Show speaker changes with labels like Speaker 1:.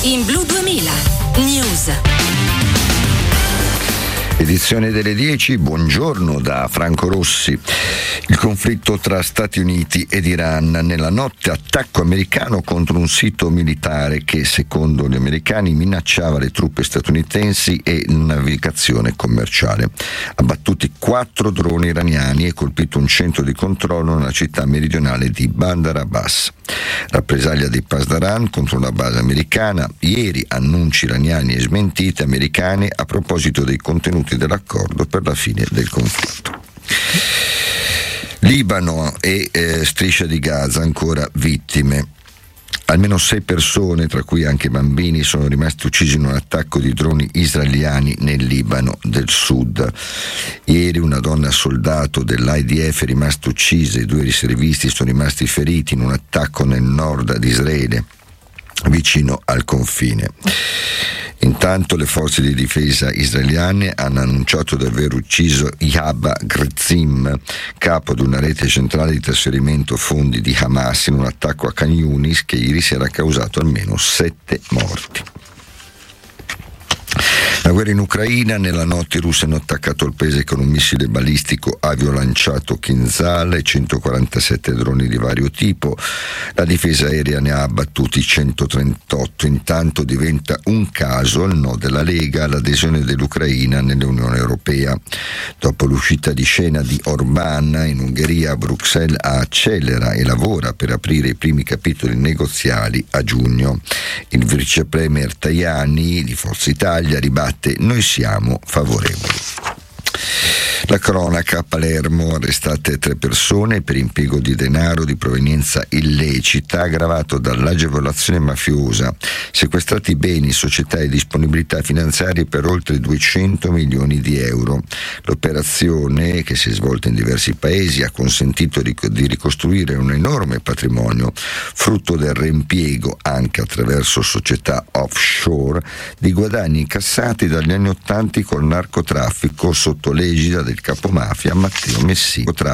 Speaker 1: in Blu 2000 News.
Speaker 2: Edizione delle 10, buongiorno da Franco Rossi. Il conflitto tra Stati Uniti ed Iran. Nella notte attacco americano contro un sito militare che, secondo gli americani, minacciava le truppe statunitensi e navigazione commerciale. Abbattuti 4 droni iraniani e colpito un centro di controllo nella città meridionale di Bandar Abbas. Rappresaglia di Pasdaran contro una base americana. Ieri annunci iraniani e smentite americane a proposito dei contenuti dell'accordo per la fine del conflitto. Libano e striscia di Gaza ancora vittime. Almeno 6 persone, tra cui anche bambini, sono rimasti uccisi in un attacco di droni israeliani nel Libano del Sud. Ieri una donna soldato dell'IDF è rimasta uccisa e 2 riservisti sono rimasti feriti in un attacco nel nord di Israele, vicino al confine. Intanto le forze di difesa israeliane hanno annunciato di aver ucciso Ihab Grizim, capo di una rete centrale di trasferimento fondi di Hamas, in un attacco a Khan Yunis che ieri sera ha causato almeno 7 morti. La guerra in Ucraina. Nella notte i russi hanno attaccato il paese con un missile balistico aviolanciato Kinzhal e 147 droni di vario tipo. La difesa aerea ne ha abbattuti 138. Intanto diventa un caso il no della Lega all'adesione dell'Ucraina nell'Unione Europea. Dopo l'uscita di scena di Orbán in Ungheria, Bruxelles accelera e lavora per aprire i primi capitoli negoziali a giugno. Il vice premier Tajani di Forza Italia ribatte: noi siamo favorevoli. La cronaca. A Palermo arrestate 3 persone per impiego di denaro di provenienza illecita aggravato dall'agevolazione mafiosa, sequestrati beni, società e disponibilità finanziarie per oltre 200 milioni di euro. L'operazione, che si è svolta in diversi paesi, ha consentito di ricostruire un enorme patrimonio, frutto del reimpiego, anche attraverso società offshore, di guadagni incassati dagli anni '80 col narcotraffico sotto l'egida del capomafia Matteo Messina.